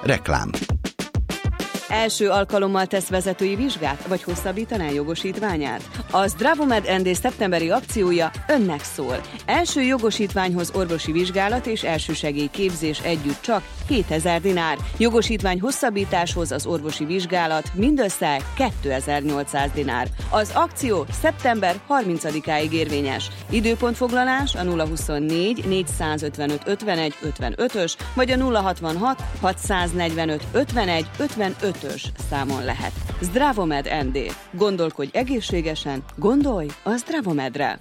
Reklám. Első alkalommal tesz vezetői vizsgát, vagy hosszabbítaná jogosítványát? A Zdravomed ND szeptemberi akciója önnek szól. Első jogosítványhoz orvosi vizsgálat és elsősegélyképzés együtt csak 2000 dinár. Jogosítvány hosszabbításhoz az orvosi vizsgálat mindössze 2800 dinár. Az akció szeptember 30-áig érvényes. Időpontfoglalás a 024 455 51 55-ös vagy a 066 645 51 55-ös számon lehet. Zdravomed ND. Gondolkodj egészségesen, gondolj a Zdravomedre!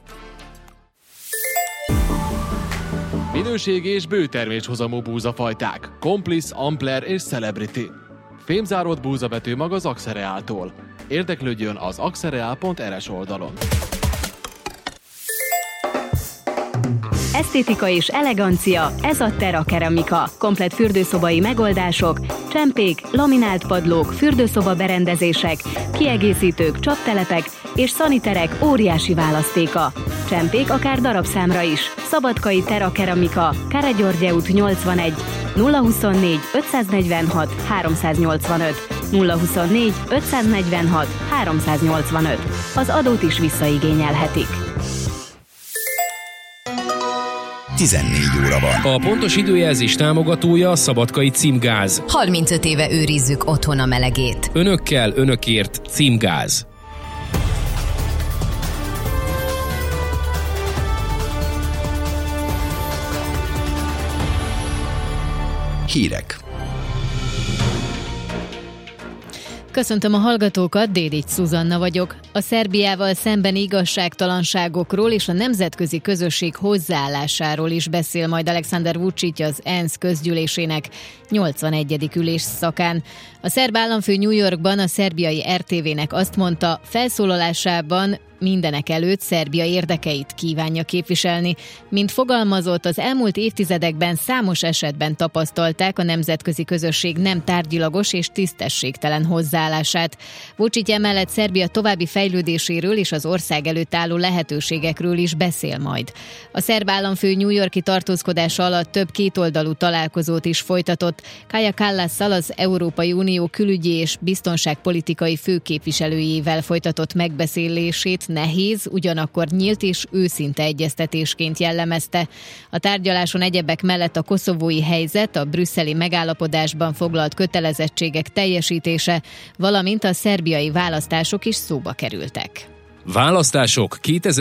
Minőségi és bőterméshozamú búzafajták. Complice, Ampler és Celebrity. Fémzáródott búzavető mag az Axereáltól. Érdeklődjön az axereal.rs oldalon. Esztétika és elegancia, ez a Terra Keramika. Komplett fürdőszobai megoldások, csempék, laminált padlók, fürdőszoba berendezések, kiegészítők, csaptelepek és szaniterek óriási választéka. Csempék akár darabszámra is. Szabadkai Terra Keramika, Káregyörgye út 81, 024 546 385, 024 546 385. Az adót is visszaigényelhetik. 14 óra van. A pontos időjelzés támogatója a Szabadkai Címgáz. 35 éve őrizzük otthon a melegét. Önökkel, önökért Címgáz. Hírek. Köszöntöm a hallgatókat, Dédics Szuzanna vagyok. A Szerbiával szembeni igazságtalanságokról és a nemzetközi közösség hozzáállásáról is beszél majd Alexander Vučić az ENSZ közgyűlésének 81. ülésszakán. A szerb államfő New Yorkban a szerbiai RTV-nek azt mondta, felszólalásában mindenek előtt Szerbia érdekeit kívánja képviselni. Mint fogalmazott, az elmúlt évtizedekben számos esetben tapasztalták a nemzetközi közösség nem tárgyilagos és tisztességtelen hozzáállását. Vučić emellett Szerbia további fejlődéséről és az ország előtt álló lehetőségekről is beszél majd. A szerb államfő New York-i tartózkodása alatt több kétoldalú találkozót is folytatott. Kaja Kallasszal, az Európai Unió külügyi és biztonságpolitikai főképviselőjével folytatott megbeszélését nehéz, ugyanakkor nyílt és őszinte egyeztetésként jellemezte. A tárgyaláson egyebek mellett a koszovói helyzet, a brüsszeli megállapodásban foglalt kötelezettségek teljesítése, valamint a szerbiai választások is szóba kerültek. Választások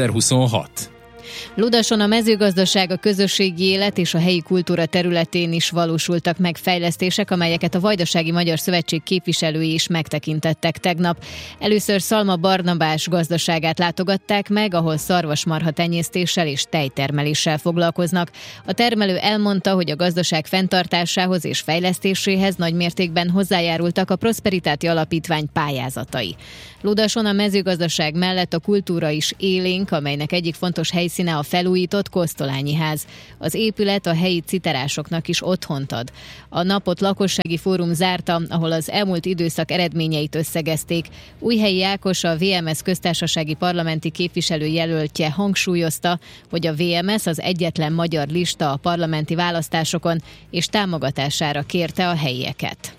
2026. Ludason a mezőgazdaság, a közösségi élet és a helyi kultúra területén is valósultak meg fejlesztések, amelyeket a Vajdasági Magyar Szövetség képviselői is megtekintettek tegnap. Először Szalma Barnabás gazdaságát látogatták meg, ahol szarvasmarha tenyésztéssel és tejtermeléssel foglalkoznak. A termelő elmondta, hogy a gazdaság fenntartásához és fejlesztéséhez nagymértékben hozzájárultak a Prosperitáti Alapítvány pályázatai. Ludason a mezőgazdaság mellett a kultúra is élénk, amelynek egyik fontos helyszíne a felújított Kosztolányi ház. Az épület a helyi citerásoknak is otthont ad. A napot lakossági fórum zárta, ahol az elmúlt időszak eredményeit összegezték. Újhelyi Ákos, a VMS köztársasági parlamenti képviselő jelöltje hangsúlyozta, hogy a VMS az egyetlen magyar lista a parlamenti választásokon, és támogatására kérte a helyieket.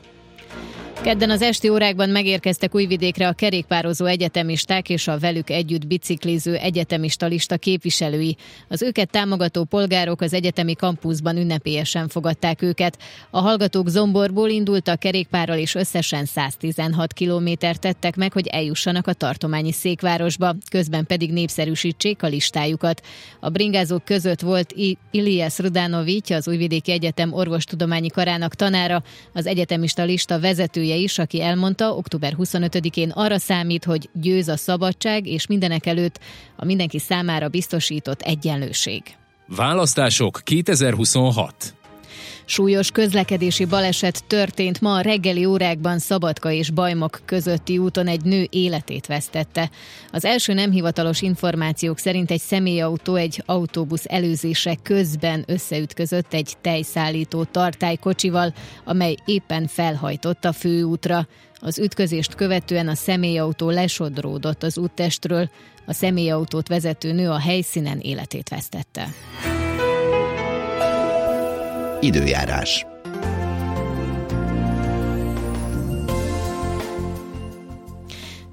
Kedden az esti órákban megérkeztek Újvidékre a kerékpározó egyetemisták és a velük együtt bicikliző egyetemista lista képviselői. Az őket támogató polgárok az egyetemi kampuszban ünnepélyesen fogadták őket. A hallgatók Zomborból indultak kerékpárral és összesen 116 kilométert tettek meg, hogy eljussanak a tartományi székvárosba, közben pedig népszerűsítsék a listájukat. A bringázók között volt Ilias Rudanovics, az Újvidéki Egyetem orvostudományi karának tanára, az egyetemista lista vezetője is, aki elmondta, október 25-én arra számít, hogy győz a szabadság és mindenek előtt a mindenki számára biztosított egyenlőség. Választások 2026. Súlyos közlekedési baleset történt ma a reggeli órákban Szabadka és Bajmok közötti úton, egy nő életét vesztette. Az első nem hivatalos információk szerint egy személyautó egy autóbusz előzése közben összeütközött egy tejszállító tartálykocsival, amely éppen felhajtott a főútra. Az ütközést követően a személyautó lesodródott az úttestről, a személyautót vezető nő a helyszínen életét vesztette. Időjárás.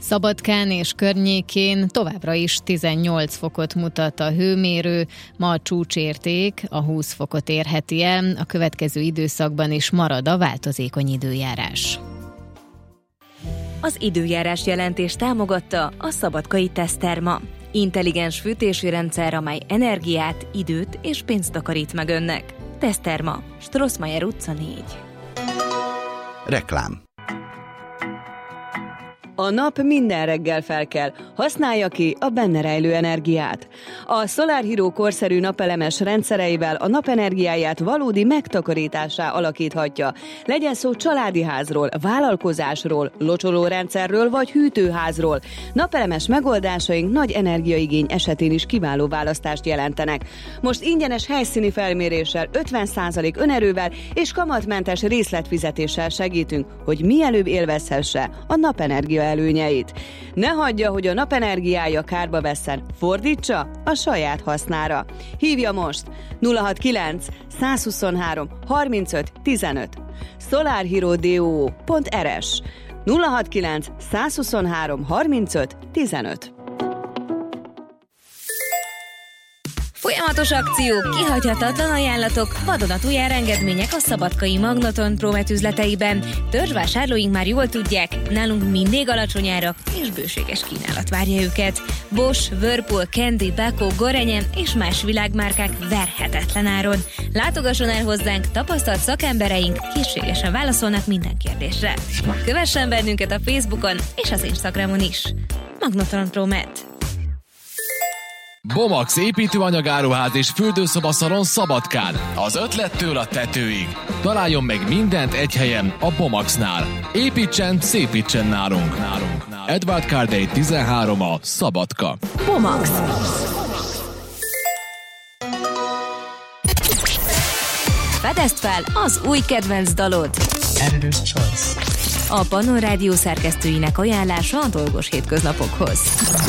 Szabadkán és környékén továbbra is 18 fokot mutat a hőmérő, ma a csúcsérték a 20 fokot érheti el, a következő időszakban is marad a változékony időjárás. Az időjárás jelentést támogatta a Szabadkai Teszterma. Intelligens fűtési rendszer, amely energiát, időt és pénzt takarít meg önnek. Teszterma, Strossmayer utca 4. Reklám. A nap minden reggel felkel, használja ki a benne rejlő energiát. A Solar Hero korszerű napelemes rendszereivel a napenergiáját valódi megtakarításá alakíthatja. Legyen szó családi házról, vállalkozásról, locsolórendszerről vagy hűtőházról. Napelemes megoldásaink nagy energiaigény esetén is kiváló választást jelentenek. Most ingyenes helyszíni felméréssel, 50% önerővel és kamatmentes részletfizetéssel segítünk, hogy mielőbb élvezhesse a napenergia előnyeit. Ne hagyja, hogy a napenergiája kárba vesszen, fordítsa a saját hasznára. Hívja most 069 123 35 15 solarhero.do.rs 069 123 35 15. Folyamatos akciók, kihagyhatatlan ajánlatok, vadonatúj árengedmények a Szabadkai Magnoton Promet üzleteiben. Törzsvásárlóink már jól tudják, nálunk mindig alacsony árak és bőséges kínálat várja őket. Bosch, Whirlpool, Candy, Beko, Gorenje és más világmárkák verhetetlen áron. Látogasson el hozzánk, tapasztalt szakembereink készségesen válaszolnak minden kérdésre. Kövessen bennünket a Facebookon és az Instagramon is. Magnoton Promet. Bomax építőanyagáruház és fürdőszobaszalon Szabadkán. Az ötlettől a tetőig. Találjon meg mindent egy helyen a Bomaxnál. Építsen, szépítsen nálunk. Edward Cardey 13 a Szabadka. Bomax. Fedezd fel az új kedvenc dalod. Editor's Choice. A Pannon Rádió szerkesztőinek ajánlása a dolgos hétköznapokhoz.